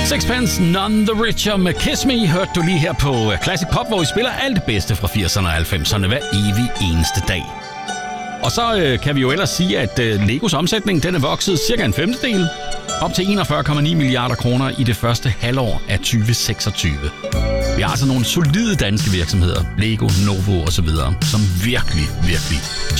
Sixpence None the Richer med Kiss Me hørte du lige her på Classic Pop, hvor vi spiller alt det bedste fra 80'erne og 90'erne hver evig eneste dag. Og så kan vi jo ellers sige, at Legos omsætning den er vokset cirka en femtedel, op til 41,9 milliarder kroner i det første halvår af 2026. Vi har altså nogle solide danske virksomheder, Lego, Novo osv., som virkelig